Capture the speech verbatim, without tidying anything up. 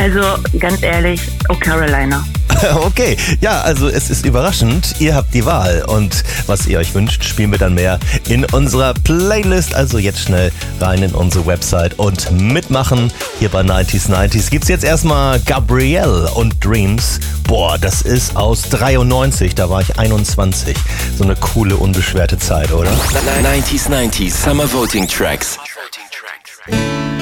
Also ganz ehrlich, Oh Carolina. Okay, ja, also es ist überraschend. Ihr habt die Wahl und was ihr euch wünscht, spielen wir dann mehr in unserer Playlist. Also jetzt schnell rein in unsere Website und mitmachen. Hier bei neunzig neunzig gibt's jetzt erstmal Gabrielle und Dreams. Boah, das ist aus dreiundneunzig, da war ich einundzwanzig. So eine coole, unbeschwerte Zeit, oder? neunzig neunzig Summer Voting Tracks.